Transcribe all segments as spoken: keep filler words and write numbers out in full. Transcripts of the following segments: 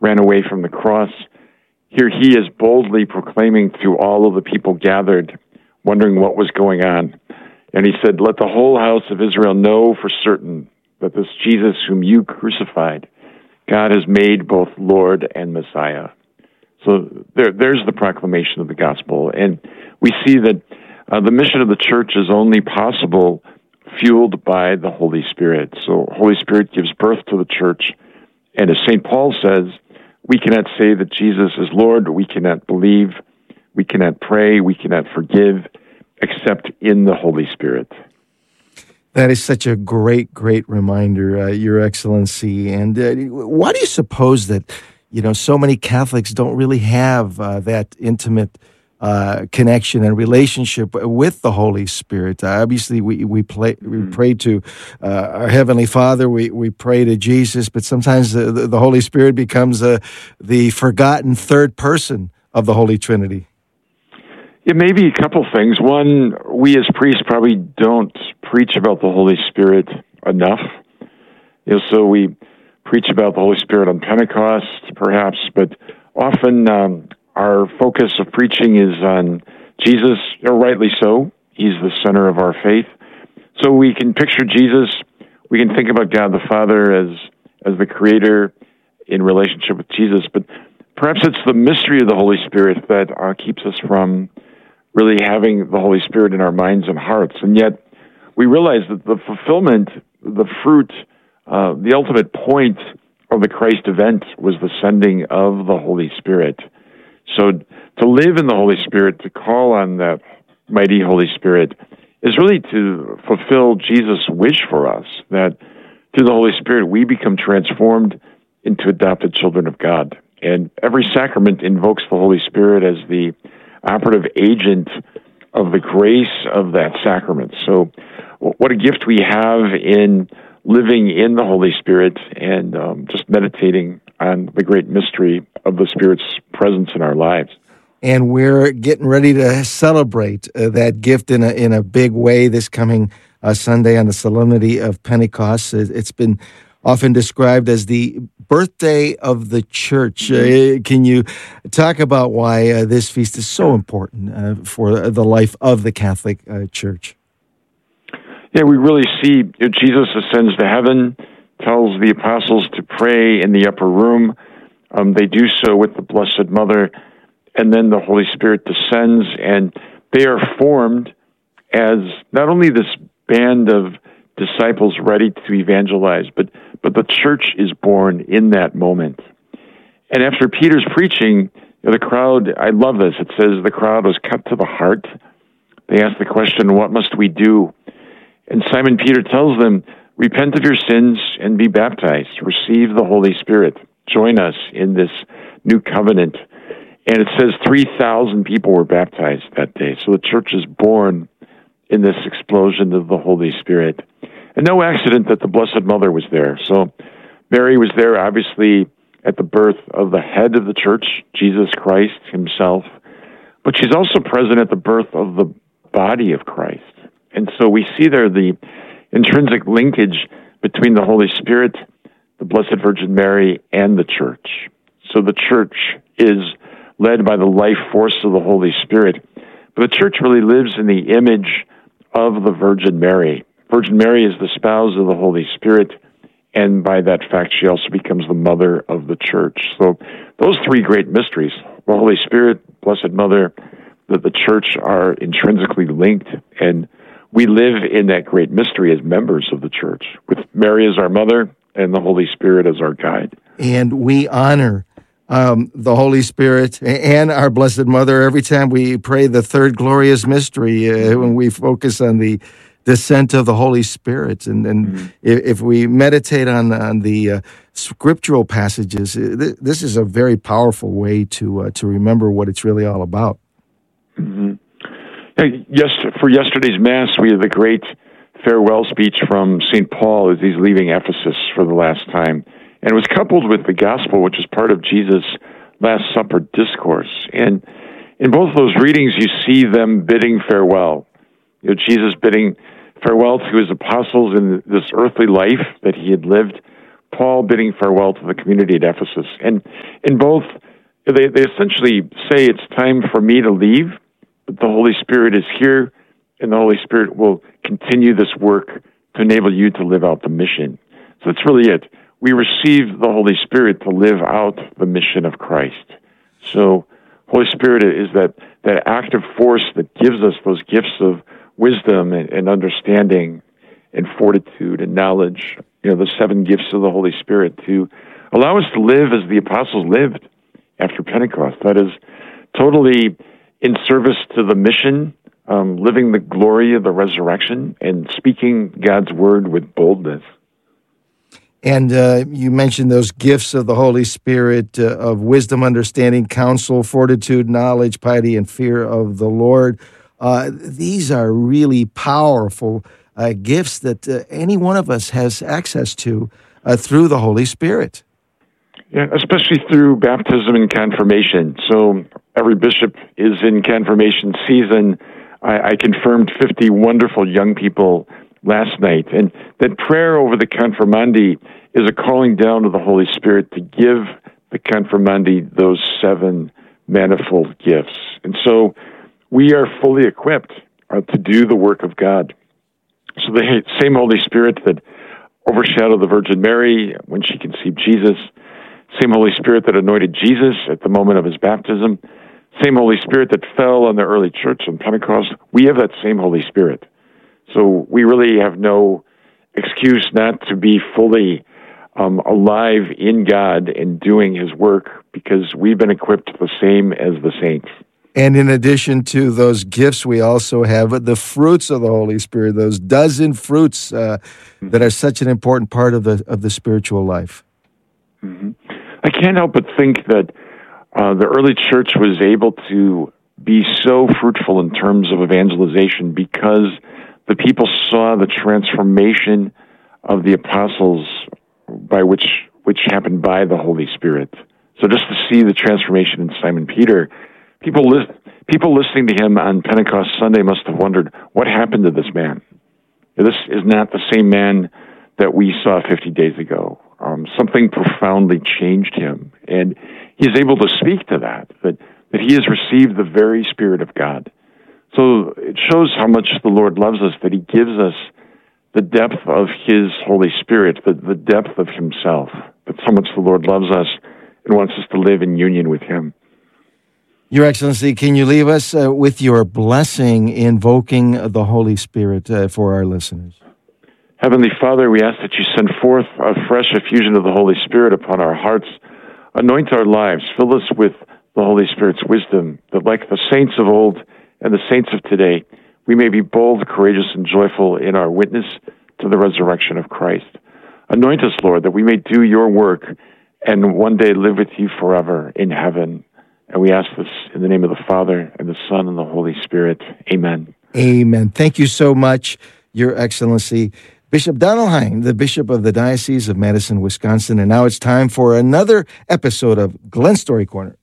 ran away from the cross. Here he is boldly proclaiming to all of the people gathered, wondering what was going on. And he said, "Let the whole house of Israel know for certain that this Jesus whom you crucified, God has made both Lord and Messiah." So there, there's the proclamation of the gospel. And we see that uh, the mission of the church is only possible fueled by the Holy Spirit. So Holy Spirit gives birth to the church. And as Saint Paul says, we cannot say that Jesus is Lord, we cannot believe, we cannot pray, we cannot forgive, except in the Holy Spirit. That is such a great, great reminder, uh, Your Excellency. And uh, why do you suppose that, you know, so many Catholics don't really have uh, that intimate uh, connection and relationship with the Holy Spirit? Uh, obviously, we we, play, we pray to uh, our Heavenly Father, we, we pray to Jesus, but sometimes the, the Holy Spirit becomes uh, the forgotten third person of the Holy Trinity. It may be a couple things. One, we as priests probably don't preach about the Holy Spirit enough. You know, so we preach about the Holy Spirit on Pentecost, perhaps, but often um, our focus of preaching is on Jesus, or rightly so. He's the center of our faith. So we can picture Jesus. We can think about God the Father as as the Creator in relationship with Jesus, but perhaps it's the mystery of the Holy Spirit that uh, keeps us from really having the Holy Spirit in our minds and hearts. And yet we realize that the fulfillment, the fruit, uh, the ultimate point of the Christ event was the sending of the Holy Spirit. So to live in the Holy Spirit, to call on that mighty Holy Spirit, is really to fulfill Jesus' wish for us, that through the Holy Spirit we become transformed into adopted children of God. And every sacrament invokes the Holy Spirit as the operative agent of the grace of that sacrament. So what a gift we have in living in the Holy Spirit and um, just meditating on the great mystery of the Spirit's presence in our lives. And we're getting ready to celebrate uh, that gift in a in a big way this coming uh, Sunday on the Solemnity of Pentecost. It's been often described as the birthday of the church. Uh, can you talk about why uh, this feast is so important uh, for the life of the Catholic uh, Church? Yeah, we really see you know, Jesus ascends to heaven, tells the apostles to pray in the upper room. Um, they do so with the Blessed Mother, and then the Holy Spirit descends, and they are formed as not only this band of disciples ready to evangelize, but but the church is born in that moment. And after Peter's preaching, you know, the crowd, I love this, it says the crowd was cut to the heart. They asked the question, what must we do? And Simon Peter tells them, repent of your sins and be baptized. Receive the Holy Spirit. Join us in this new covenant. And it says three thousand people were baptized that day. So the church is born in this explosion of the Holy Spirit. And no accident that the Blessed Mother was there. So Mary was there, obviously, at the birth of the head of the church, Jesus Christ himself. But she's also present at the birth of the body of Christ. And so we see there the intrinsic linkage between the Holy Spirit, the Blessed Virgin Mary, and the church. So the church is led by the life force of the Holy Spirit. But the church really lives in the image of the Virgin Mary. Virgin Mary is the spouse of the Holy Spirit, and by that fact, she also becomes the mother of the church. So those three great mysteries, the Holy Spirit, Blessed Mother, that the church are intrinsically linked, and we live in that great mystery as members of the church, with Mary as our mother and the Holy Spirit as our guide. And we honor um, the Holy Spirit and our Blessed Mother every time we pray the third glorious mystery, uh, when we focus on the descent of the Holy Spirit. And, and mm-hmm. if, if we meditate on, on the uh, scriptural passages, th- this is a very powerful way to uh, to remember what it's really all about. Mm-hmm. Yes, for yesterday's Mass, we had the great farewell speech from Saint Paul as he's leaving Ephesus for the last time. And it was coupled with the gospel, which is part of Jesus' Last Supper discourse. And in both those readings, you see them bidding farewell. You know, Jesus bidding farewell to his apostles in this earthly life that he had lived, Paul bidding farewell to the community at Ephesus. And in both, they, they essentially say it's time for me to leave, but the Holy Spirit is here, and the Holy Spirit will continue this work to enable you to live out the mission. So that's really it. We receive the Holy Spirit to live out the mission of Christ. So Holy Spirit is that, that active force that gives us those gifts of wisdom and, and understanding and fortitude and knowledge, you know, the seven gifts of the Holy Spirit to allow us to live as the apostles lived after Pentecost. That is totally in service to the mission, um, living the glory of the resurrection and speaking God's word with boldness. And uh, you mentioned those gifts of the Holy Spirit, uh, of wisdom, understanding, counsel, fortitude, knowledge, piety, and fear of the Lord. Uh, these are really powerful uh, gifts that uh, any one of us has access to uh, through the Holy Spirit. Yeah, especially through baptism and confirmation. So every bishop is in confirmation season. I, I confirmed fifty wonderful young people last night, and that prayer over the confirmandi is a calling down of the Holy Spirit to give the confirmandi those seven manifold gifts. And so we are fully equipped uh, to do the work of God. So the same Holy Spirit that overshadowed the Virgin Mary when she conceived Jesus, same Holy Spirit that anointed Jesus at the moment of his baptism, same Holy Spirit that fell on the early church on Pentecost, we have that same Holy Spirit. So we really have no excuse not to be fully um, alive in God and doing his work because we've been equipped the same as the saints. And in addition to those gifts, we also have the fruits of the Holy Spirit, those dozen fruits uh, that are such an important part of the of the spiritual life. Mm-hmm. I can't help but think that uh, the early church was able to be so fruitful in terms of evangelization because the people saw the transformation of the apostles by which which happened by the Holy Spirit. So just to see the transformation in Simon Peter, people li- people listening to him on Pentecost Sunday must have wondered, what happened to this man? This is not the same man that we saw fifty days ago. Um, something profoundly changed him, and he's able to speak to that, that, that he has received the very Spirit of God. So it shows how much the Lord loves us, that he gives us the depth of his Holy Spirit, the, the depth of himself, that so much the Lord loves us and wants us to live in union with him. Your Excellency, can you leave us uh, with your blessing invoking the Holy Spirit uh, for our listeners? Heavenly Father, we ask that you send forth a fresh effusion of the Holy Spirit upon our hearts. Anoint our lives. Fill us with the Holy Spirit's wisdom, that like the saints of old and the saints of today, we may be bold, courageous, and joyful in our witness to the resurrection of Christ. Anoint us, Lord, that we may do your work and one day live with you forever in heaven. And we ask this in the name of the Father, and the Son, and the Holy Spirit. Amen. Amen. Thank you so much, Your Excellency. Bishop Donald Hein, the Bishop of the Diocese of Madison, Wisconsin. And now it's time for another episode of Glenn Story Corner.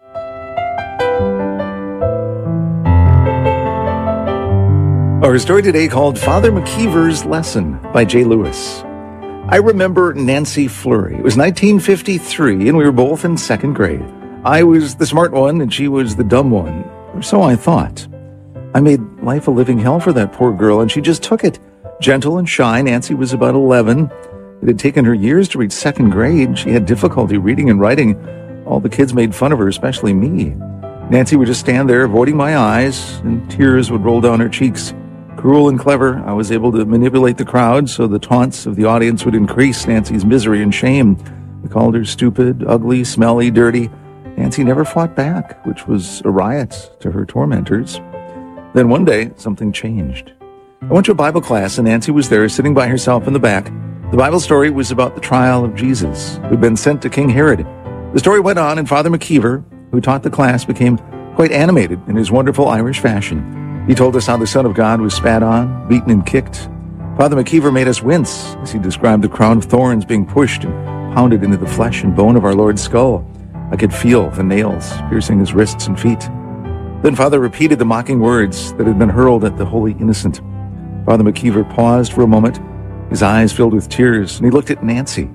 Our story today called Father McKeever's Lesson by Jay Lewis. I remember Nancy Fleury. It was nineteen fifty-three, and we were both in second grade. I was the smart one, and she was the dumb one. Or so I thought. I made life a living hell for that poor girl, and she just took it. Gentle and shy, Nancy was about eleven. It had taken her years to reach second grade. She had difficulty reading and writing. All the kids made fun of her, especially me. Nancy would just stand there, avoiding my eyes, and tears would roll down her cheeks. Cruel and clever, I was able to manipulate the crowd so the taunts of the audience would increase Nancy's misery and shame. They called her stupid, ugly, smelly, dirty. Nancy never fought back, which was a riot to her tormentors. Then one day, something changed. I went to a Bible class, and Nancy was there, sitting by herself in the back. The Bible story was about the trial of Jesus, who'd been sent to King Herod. The story went on, and Father McKeever, who taught the class, became quite animated in his wonderful Irish fashion. He told us how the Son of God was spat on, beaten, and kicked. Father McKeever made us wince as he described the crown of thorns being pushed and pounded into the flesh and bone of our Lord's skull. I could feel the nails piercing his wrists and feet. Then Father repeated the mocking words that had been hurled at the holy innocent. Father McKeever paused for a moment. His eyes filled with tears, and he looked at Nancy.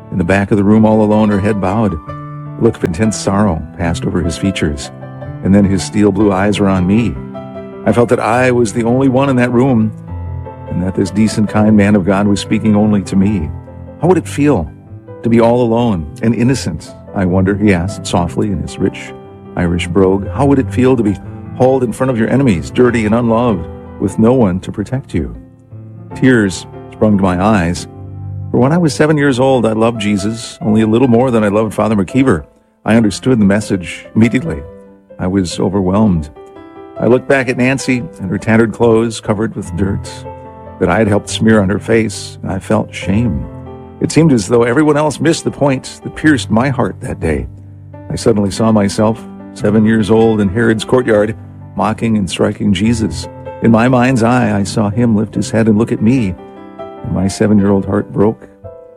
In the back of the room, all alone, her head bowed. A look of intense sorrow passed over his features, and then his steel blue eyes were on me. I felt that I was the only one in that room, and that this decent, kind man of God was speaking only to me. How would it feel to be all alone and innocent? I wonder, he asked softly in his rich Irish brogue. How would it feel to be hauled in front of your enemies, dirty and unloved, with no one to protect you? Tears sprung to my eyes. For when I was seven years old, I loved Jesus only a little more than I loved Father McKeever. I understood the message immediately. I was overwhelmed. I looked back at Nancy and her tattered clothes covered with dirt that I had helped smear on her face, and I felt shame. It seemed as though everyone else missed the point that pierced my heart that day. I suddenly saw myself, seven years old, in Herod's courtyard, mocking and striking Jesus. In my mind's eye, I saw him lift his head and look at me, and my seven-year-old heart broke.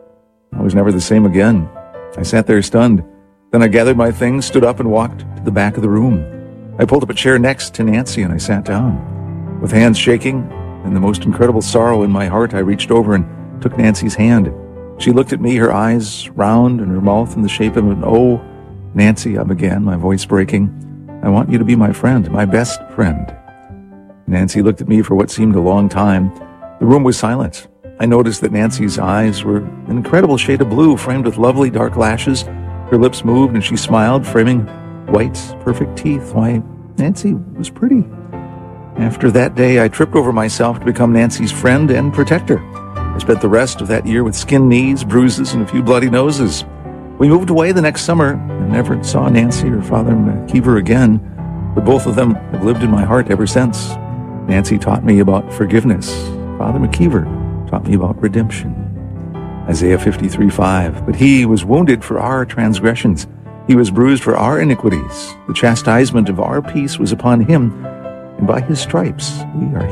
I was never the same again. I sat there stunned. Then I gathered my things, stood up, and walked to the back of the room. I pulled up a chair next to Nancy, and I sat down. With hands shaking and the most incredible sorrow in my heart, I reached over and took Nancy's hand. She looked at me, her eyes round and her mouth in the shape of an O. Nancy, I began, my voice breaking, I want you to be my friend, my best friend. Nancy looked at me for what seemed a long time. The room was silent. I noticed that Nancy's eyes were an incredible shade of blue, framed with lovely dark lashes. Her lips moved and she smiled, framing white, perfect teeth. Why, Nancy was pretty. After that day, I tripped over myself to become Nancy's friend and protector. I spent the rest of that year with skinned knees, bruises, and a few bloody noses. We moved away the next summer and never saw Nancy or Father McKeever again, but both of them have lived in my heart ever since. Nancy taught me about forgiveness. Father McKeever taught me about redemption. Isaiah fifty-three five, but he was wounded for our transgressions. He was bruised for our iniquities. The chastisement of our peace was upon him, and by his stripes we are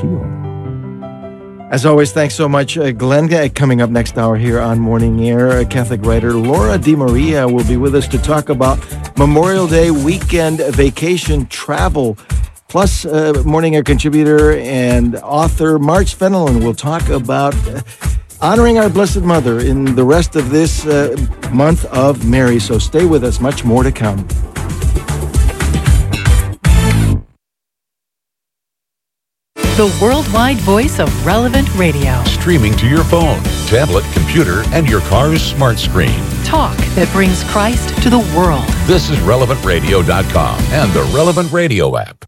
healed. As always, thanks so much, uh, Glenn. Uh, coming up next hour here on Morning Air, Catholic writer Laura DiMaria will be with us to talk about Memorial Day weekend vacation travel. Plus, uh, Morning Air contributor and author Marge Fenelon will talk about uh, honoring our Blessed Mother in the rest of this uh, month of Mary. So stay with us. Much more to come. The worldwide voice of Relevant Radio. Streaming to your phone, tablet, computer, and your car's smart screen. Talk that brings Christ to the world. This is relevant radio dot com and the Relevant Radio app.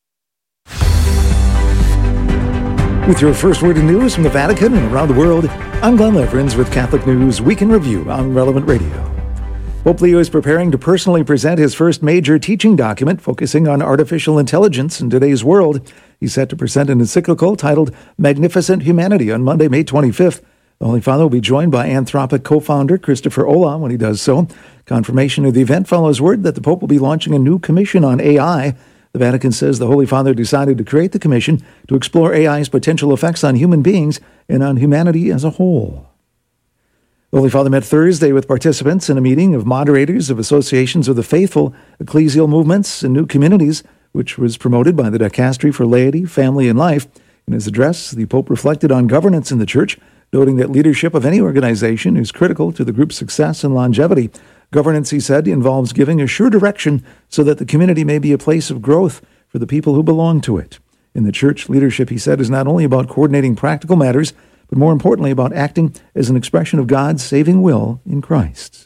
With your first word of news from the Vatican and around the world, I'm Glenn Leverins with Catholic News Week in Review on Relevant Radio. Pope Leo is preparing to personally present his first major teaching document focusing on artificial intelligence in today's world. He's set to present an encyclical titled Magnificent Humanity on Monday, May twenty-fifth. The Holy Father will be joined by Anthropic co-founder Christopher Olah when he does so. Confirmation of the event follows word that the Pope will be launching a new commission on A I. The Vatican says the Holy Father decided to create the commission to explore A I's potential effects on human beings and on humanity as a whole. The Holy Father met Thursday with participants in a meeting of moderators of associations of the faithful, ecclesial movements, and new communities, which was promoted by the Dicastery for Laity, Family, and Life. In his address, the Pope reflected on governance in the Church, noting that leadership of any organization is critical to the group's success and longevity. Governance, he said, involves giving a sure direction so that the community may be a place of growth for the people who belong to it. In the Church, leadership, he said, is not only about coordinating practical matters, but more importantly about acting as an expression of God's saving will in Christ.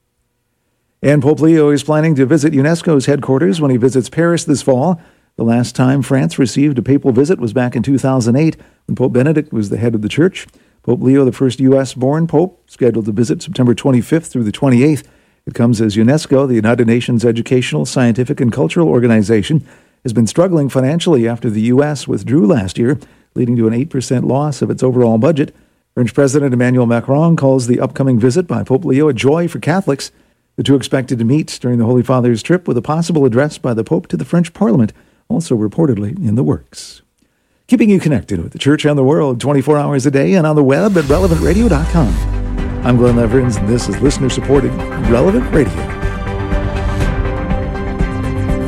And Pope Leo is planning to visit UNESCO's headquarters when he visits Paris this fall. The last time France received a papal visit was back in two thousand eight, when Pope Benedict was the head of the Church. Pope Leo, the first U S-born pope, scheduled to visit September twenty-fifth through the twenty-eighth. It comes as UNESCO, the United Nations Educational, Scientific, and Cultural Organization, has been struggling financially after the U S withdrew last year, leading to an eight percent loss of its overall budget. French President Emmanuel Macron calls the upcoming visit by Pope Leo a joy for Catholics. The two expected to meet during the Holy Father's trip with a possible address by the Pope to the French Parliament, also reportedly in the works. Keeping you connected with the Church and the world twenty-four hours a day and on the web at relevant radio dot com. I'm Glenn Leverins, and this is listener-supported Relevant Radio.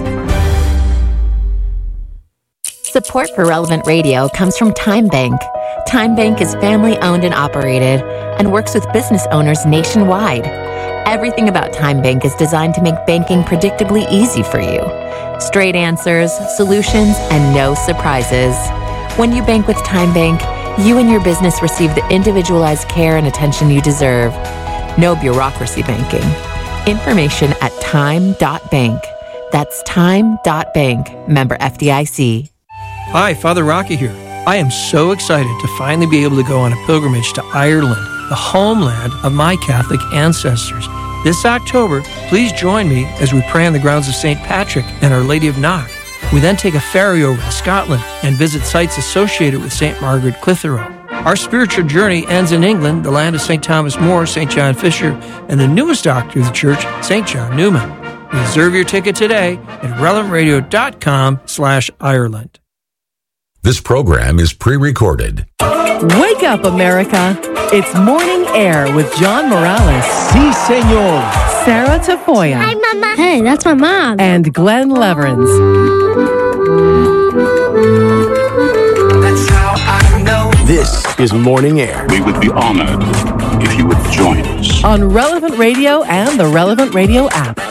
Support for Relevant Radio comes from Time Bank. Time Bank is family-owned and operated and works with business owners nationwide. Everything about Time Bank is designed to make banking predictably easy for you. Straight answers, solutions, and no surprises. When you bank with Time Bank, you and your business receive the individualized care and attention you deserve. No bureaucracy banking. Information at time dot bank. That's time dot bank. Member F D I C. Hi, Father Rocky here. I am so excited to finally be able to go on a pilgrimage to Ireland, the homeland of my Catholic ancestors. This October, please join me as we pray on the grounds of Saint Patrick and Our Lady of Knock. We then take a ferry over to Scotland and visit sites associated with Saint Margaret Clitheroe. Our spiritual journey ends in England, the land of Saint Thomas More, Saint John Fisher, and the newest doctor of the church, Saint John Newman. Reserve your ticket today at relevant radio dot com slash Ireland. This program is pre-recorded. Wake up, America. It's Morning Air with John Morales. Si, senor. Sarah Tafoya. Hi, Mama. Hey, that's my mom. And Glenn Leverins. That's how I know. This is Morning Air. We would be honored if you would join us. On Relevant Radio and the Relevant Radio app.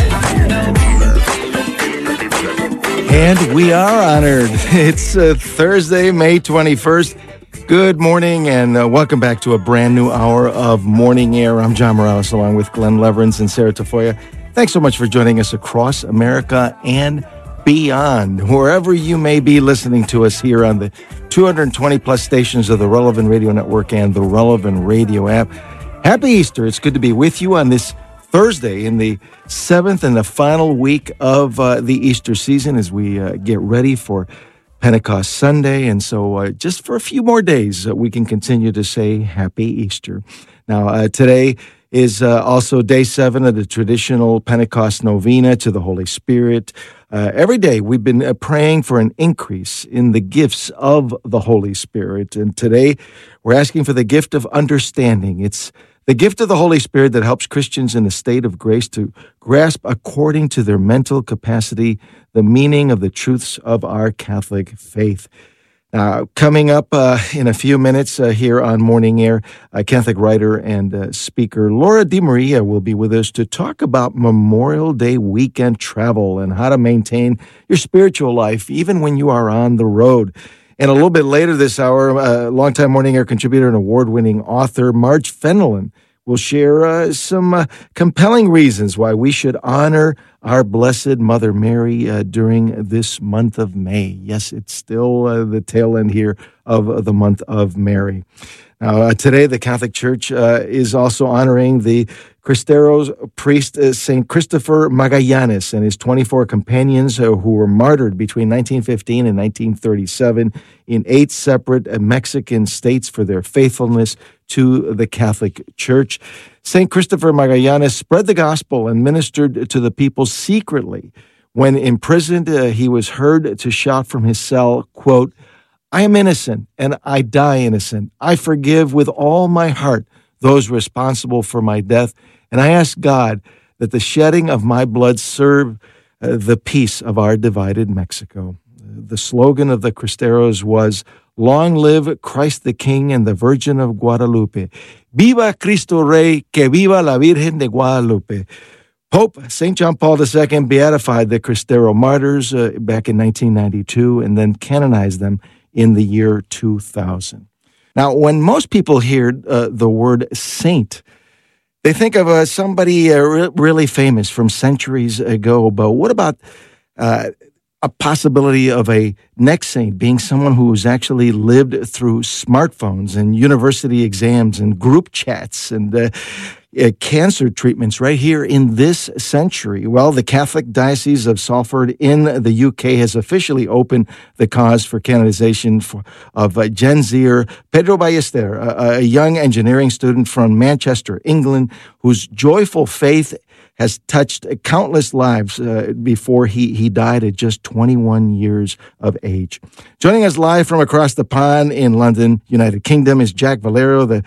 And we are honored. It's uh, Thursday, May twenty-first. Good morning and uh, welcome back to a brand new hour of Morning Air. I'm John Morales along with Glenn Leverins and Sarah Tafoya. Thanks so much for joining us across America and beyond. Wherever you may be listening to us here on the two hundred twenty plus stations of the Relevant Radio Network and the Relevant Radio app. Happy Easter. It's good to be with you on this Thursday in the seventh and the final week of uh, the Easter season as we uh, get ready for Pentecost Sunday. And so uh, just for a few more days, uh, we can continue to say Happy Easter. Now, uh, today is uh, also day seven of the traditional Pentecost novena to the Holy Spirit. Uh, every day we've been uh, praying for an increase in the gifts of the Holy Spirit. And today we're asking for the gift of understanding. It's the gift of the Holy Spirit that helps Christians in a state of grace to grasp according to their mental capacity the meaning of the truths of our Catholic faith. Now, coming up uh, in a few minutes uh, here on Morning Air, a Catholic writer and uh, speaker Laura DiMaria will be with us to talk about Memorial Day weekend travel and how to maintain your spiritual life even when you are on the road. And a little bit later this hour, uh, longtime Morning Air contributor and award-winning author Marge Fenelon will share uh, some uh, compelling reasons why we should honor our Blessed Mother Mary uh, during this month of May. Yes, it's still uh, the tail end here of uh, the month of Mary. Now, uh, today, the Catholic Church uh, is also honoring the Cristeros priest uh, Saint Christopher Magallanes and his twenty-four companions uh, who were martyred between nineteen fifteen and nineteen thirty-seven in eight separate uh, Mexican states for their faithfulness to the Catholic Church. Saint Christopher Magallanes spread the gospel and ministered to the people secretly. When imprisoned, uh, he was heard to shout from his cell, quote, "I am innocent and I die innocent. I forgive with all my heart those responsible for my death, and I ask God that the shedding of my blood serve uh, the peace of our divided Mexico." The slogan of the Cristeros was, "Long live Christ the King and the Virgin of Guadalupe. Viva Cristo Rey, que viva la Virgen de Guadalupe." Pope Saint John Paul the Second beatified the Cristero martyrs uh, back in nineteen ninety-two and then canonized them in the year two thousand. Now, when most people hear uh, the word saint, they think of uh, somebody uh, re- really famous from centuries ago. But what about uh, a possibility of a next saint being someone who's actually lived through smartphones and university exams and group chats and uh, uh, cancer treatments right here in this century? Well, the Catholic Diocese of Salford in the U K has officially opened the cause for canonization for, of uh, Genzier Pedro Ballester, a, a young engineering student from Manchester, England, whose joyful faith has touched countless lives uh, before he, he died at just twenty-one years of age. Joining us live from across the pond in London, United Kingdom, is Jack Valerio, the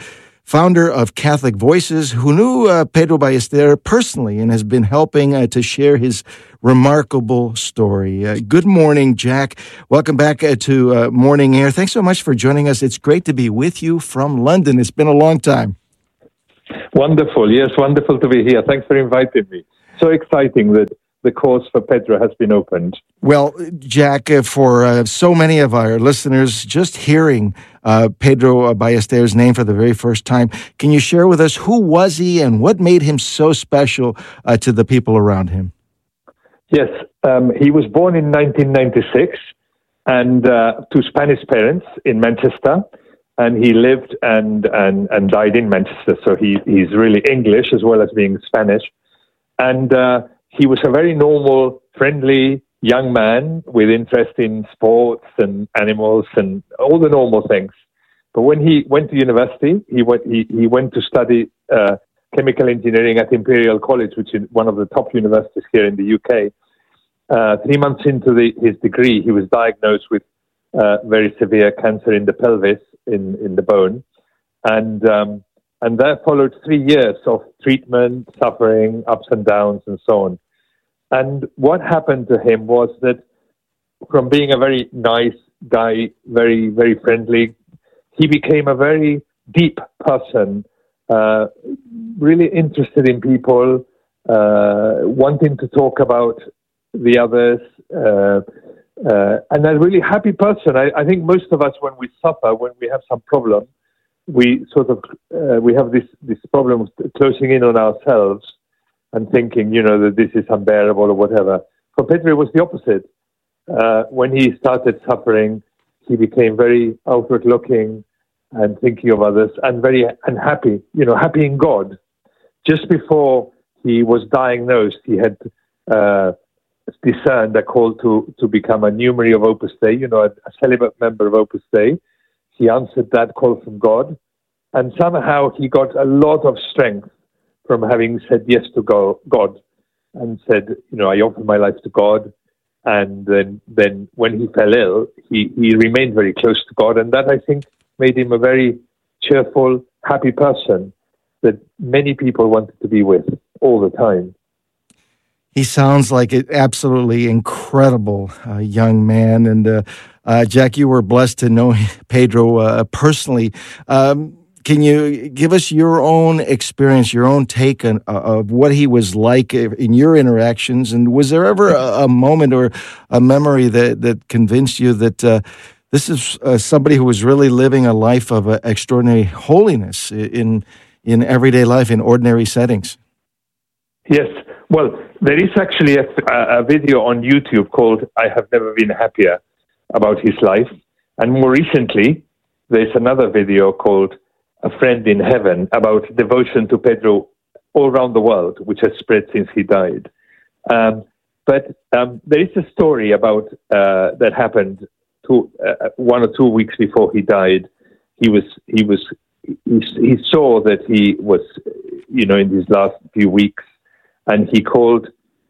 founder of Catholic Voices, who knew uh, Pedro Ballester personally and has been helping uh, to share his remarkable story. Uh, good morning, Jack. Welcome back uh, to uh, Morning Air. Thanks so much for joining us. It's great to be with you from London. It's been a long time. Wonderful. Yes, wonderful to be here. Thanks for inviting me. So exciting that the course for Pedro has been opened. Well, Jack, uh, for uh, so many of our listeners, just hearing uh, Pedro Ballester's name for the very first time, can you share with us who was he and what made him so special uh, to the people around him? Yes, um, he was born in nineteen ninety-six and uh, to Spanish parents in Manchester, and he lived and, and, and died in Manchester, so he, he's really English as well as being Spanish. And uh, he was a very normal, friendly young man with interest in sports and animals and all the normal things. But when he went to university, he went he, he went to study uh, chemical engineering at Imperial College, which is one of the top universities here in the U K. Uh, three months into the, his degree, he was diagnosed with uh, very severe cancer in the pelvis, in, in the bone. And um, and that followed three years of treatment, suffering, ups and downs, and so on. And what happened to him was that from being a very nice guy, very, very friendly, he became a very deep person, uh, really interested in people, uh, wanting to talk about the others, uh, uh, and a really happy person. I, I think most of us, when we suffer, when we have some problem, we sort of, uh, we have this, this problem of closing in on ourselves and thinking, you know, that this is unbearable or whatever. For Pedro, it was the opposite. Uh, when he started suffering, he became very outward-looking and thinking of others and very unhappy, you know, happy in God. Just before he was diagnosed, he had uh, discerned a call to, to become a numerary of Opus Dei, you know, a, a celibate member of Opus Dei. He answered that call from God, and somehow he got a lot of strength from having said yes to God and said, you know, I offer my life to God. And then, then when he fell ill, he, he remained very close to God. And that, I think, made him a very cheerful, happy person that many people wanted to be with all the time. He sounds like an absolutely incredible uh, young man. And uh, uh, Jack, you were blessed to know Pedro uh, personally. Um, Can you give us your own experience, your own take on, uh, of what he was like in your interactions? And was there ever a, a moment or a memory that, that convinced you that uh, this is uh, somebody who was really living a life of uh, extraordinary holiness in in everyday life, in ordinary settings? Yes. Well, there is actually a, a video on YouTube called I Have Never Been Happier about his life. And more recently, there's another video called A Friend in Heaven about devotion to Pedro all around the world, which has spread since he died. Um, but um, there is a story about uh, that happened two, uh, one or two weeks before he died. He was he was he, he saw that he was, you know, in his last few weeks, and he called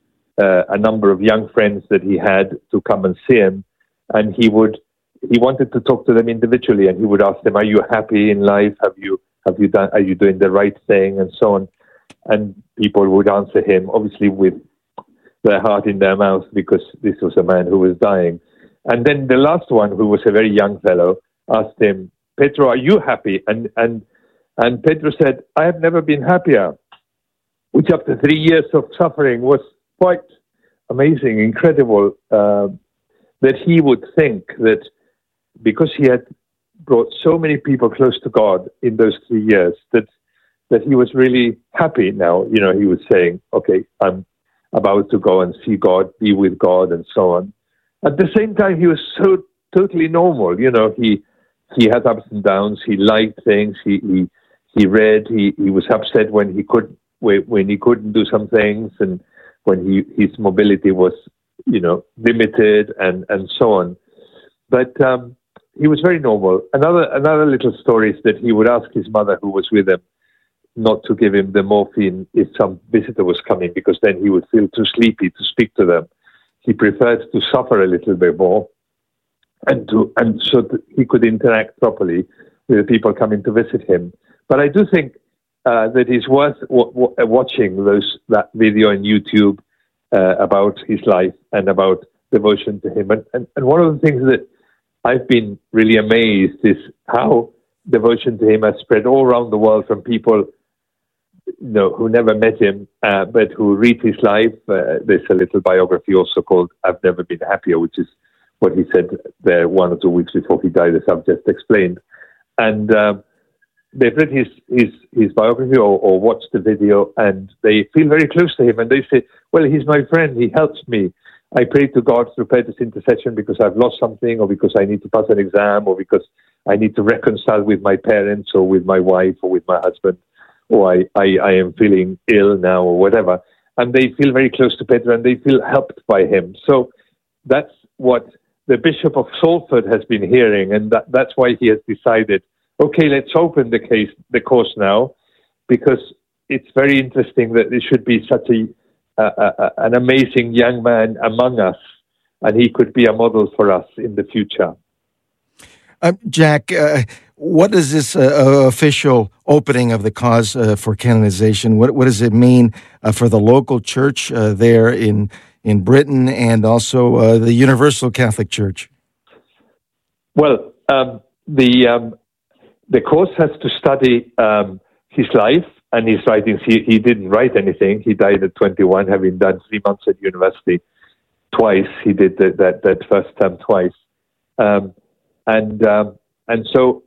uh, a number of young friends that he had to come and see him, and he would. He wanted to talk to them individually, and he would ask them, "Are you happy in life? Have you have you done? Are you doing the right thing?" and so on. And people would answer him, obviously with their heart in their mouth, because this was a man who was dying. And then the last one, who was a very young fellow, asked him, "Pedro, are you happy?" And and and Pedro said, "I have never been happier," which after three years of suffering was quite amazing, incredible, uh, that he would think that because he had brought so many people close to God in those three years, that that he was really happy now. You know, he was saying, okay, I'm about to go and see God, be with God, and so on. At the same time, he was so totally normal. You know, he he had ups and downs. He liked things. He he, he read. He, he was upset when he could when he couldn't do some things, and when he his mobility was, you know, limited, and, and so on. But um, he was very normal. Another another little story is that he would ask his mother, who was with him, not to give him the morphine if some visitor was coming, because then he would feel too sleepy to speak to them. He preferred to suffer a little bit more, and to and so that he could interact properly with the people coming to visit him. But I do think uh, that it's worth w- w- watching those that video on YouTube uh, about his life and about devotion to him. And, and, and one of the things that I've been really amazed is how devotion to him has spread all around the world from people you know, who never met him, uh, but who read his life. Uh, there's a little biography also called I've Never Been Happier, which is what he said there one or two weeks before he died, as I've just explained. And um, they've read his, his, his biography or, or watched the video, and they feel very close to him. And they say, well, he's my friend. He helps me. I pray to God through Petro's intercession because I've lost something, or because I need to pass an exam, or because I need to reconcile with my parents or with my wife or with my husband, or I, I, I am feeling ill now or whatever. And they feel very close to Petro and they feel helped by him. So that's what the Bishop of Salford has been hearing, and that, that's why he has decided, okay, let's open the case, the course now, because it's very interesting that there should be such a, uh, uh, an amazing young man among us, and he could be a model for us in the future. Uh, Jack, uh, what is this uh, official opening of the cause uh, for canonization? What, what does it mean uh, for the local church uh, there in in Britain and also uh, the Universal Catholic Church? Well, um, the um, the course has to study um, his life and his writings. He, he didn't write anything. He died at twenty-one, having done three months at university twice. He did the, that that first term twice, um, and um, and so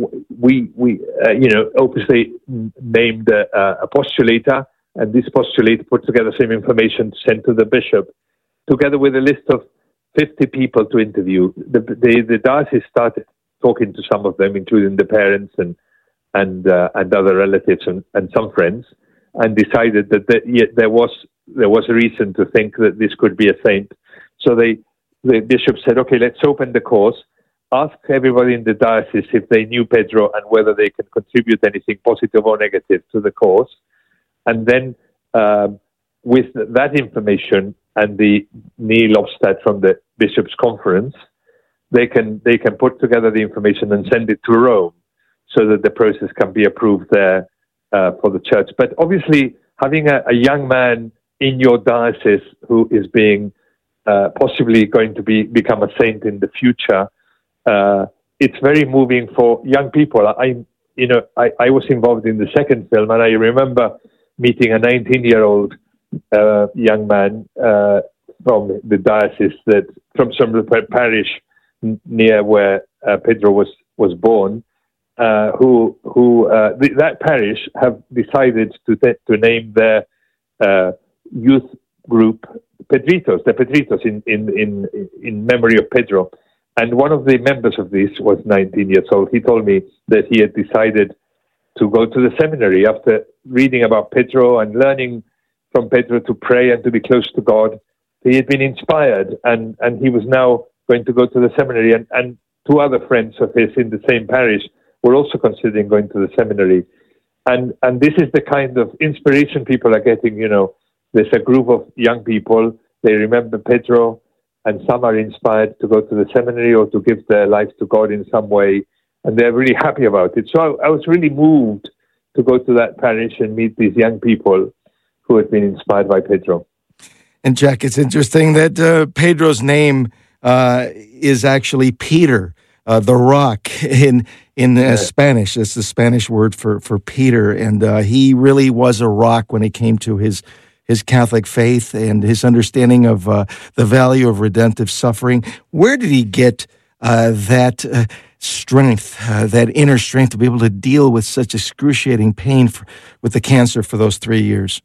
we we uh, you know obviously named a, a postulator. And this postulator put together some information to send to the bishop, together with a list of fifty people to interview. The, the, the diocese started talking to some of them, including the parents and and uh, and other relatives and, and some friends, and decided that the, yeah, there was there was a reason to think that this could be a saint. So they the bishop said, okay, let's open the course. Ask everybody in the diocese if they knew Pedro and whether they can contribute anything positive or negative to the course. And then uh, with that information and the Neil Ofsted from the Bishops' Conference, they can they can put together the information and send it to Rome so that the process can be approved there uh, for the church. But obviously, having a, a young man in your diocese who is being uh, possibly going to be become a saint in the future, uh, it's very moving for young people. I you know I, I was involved in the second film, and I remember meeting a nineteen-year-old uh, young man uh, from the diocese, that from some parish n- near where uh, Pedro was was born, uh, who who uh, th- that parish have decided to t- to name their uh, youth group Pedritos, the Pedritos, in, in in in memory of Pedro. And one of the members of this was nineteen years old. He told me that he had decided to go to the seminary after reading about Pedro and learning from Pedro to pray and to be close to God. He had been inspired, and, and he was now going to go to the seminary. And, and two other friends of his in the same parish were also considering going to the seminary. And and this is the kind of inspiration people are getting. You know, there's a group of young people, they remember Pedro, and some are inspired to go to the seminary or to give their life to God in some way. And they're really happy about it. So I, I was really moved to go to that parish and meet these young people who had been inspired by Pedro. And Jack, it's interesting that uh, Pedro's name uh, is actually Peter, uh, the rock in in uh, yeah. Spanish. That's the Spanish word for for Peter, and uh, he really was a rock when it came to his his Catholic faith and his understanding of uh, the value of redemptive suffering. Where did he get uh, that? Uh, strength, uh, that inner strength to be able to deal with such excruciating pain for, with the cancer for those three years?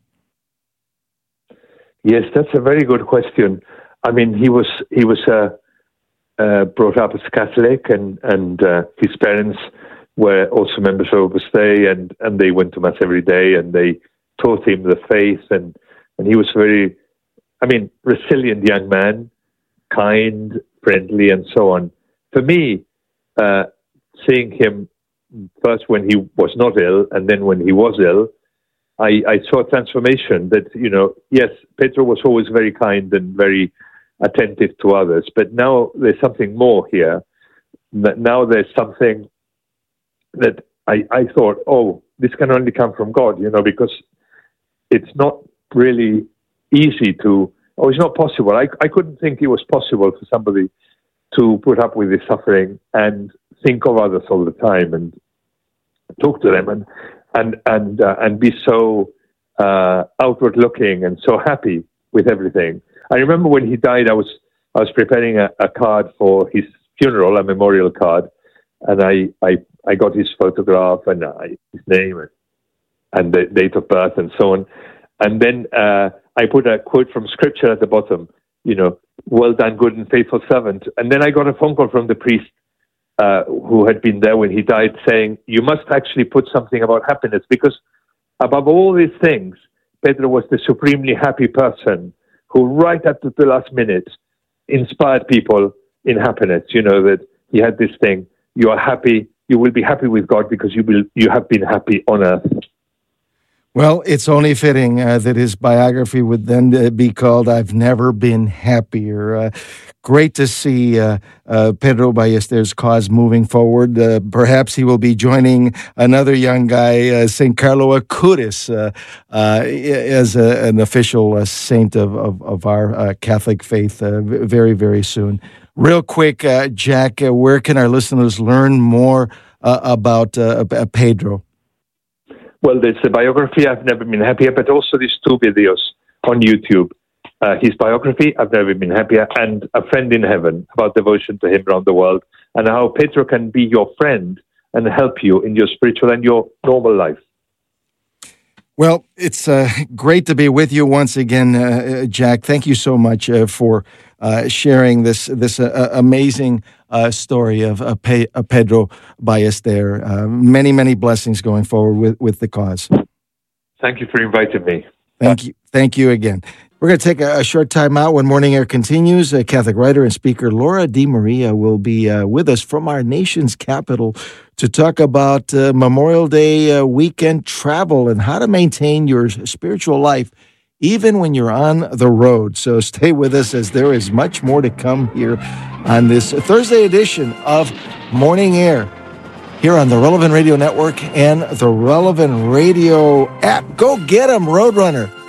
Yes, that's a very good question. I mean, he was he was uh, uh, brought up as Catholic, and and uh, his parents were also members of Opus Dei, and, and they went to Mass every day, and they taught him the faith, and, and he was very, I mean, resilient young man, kind, friendly, and so on. For me, Uh, seeing him first when he was not ill and then when he was ill, I, I saw a transformation that, you know, yes, Pedro was always very kind and very attentive to others, but now there's something more here. Now there's something that I, I thought, oh, this can only come from God, you know, because it's not really easy to, or it's not possible. I, I couldn't think it was possible for somebody to put up with this suffering and think of others all the time and talk to them and and and uh, and be so uh, outward looking and so happy with everything. I remember when he died, I was I was preparing a, a card for his funeral, a memorial card, and I I, I got his photograph and uh, his name and, and the date of birth and so on, and then uh, I put a quote from Scripture at the bottom. You know, well done, good and faithful servant. And then I got a phone call from the priest uh, who had been there when he died, saying, you must actually put something about happiness, because above all these things, Pedro was the supremely happy person who right up to the last minute inspired people in happiness. You know, that he had this thing, you are happy, you will be happy with God because you will, you have been happy on earth. Well, it's only fitting uh, that his biography would then uh, be called I've Never Been Happier. Uh, great to see uh, uh, Pedro Ballesteros' cause moving forward. Uh, perhaps he will be joining another young guy, uh, Saint Carlo Acutis, uh, uh, as a, an official uh, saint of, of, of our uh, Catholic faith uh, very, very soon. Real quick, uh, Jack, uh, where can our listeners learn more uh, about uh, Pedro? Well, there's a biography, I've Never Been Happier, but also these two videos on YouTube. Uh, his biography, I've Never Been Happier, and A Friend in Heaven, about devotion to him around the world, and how Pedro can be your friend and help you in your spiritual and your normal life. Well, it's uh, great to be with you once again, uh, Jack. Thank you so much uh, for uh, sharing this this uh, amazing uh, story of uh, Pe- uh, Pedro Ballesteros. Uh, many, many blessings going forward with, with the cause. Thank you for inviting me. Thank you. Thank you again. We're going to take a, a short time out when Morning Air continues. Uh, Catholic writer and speaker Laura DiMaria will be uh, with us from our nation's capital to talk about uh, Memorial Day uh, weekend travel and how to maintain your spiritual life even when you're on the road. So stay with us, as there is much more to come here on this Thursday edition of Morning Air here on the Relevant Radio Network and the Relevant Radio app. Go get 'em, Roadrunner.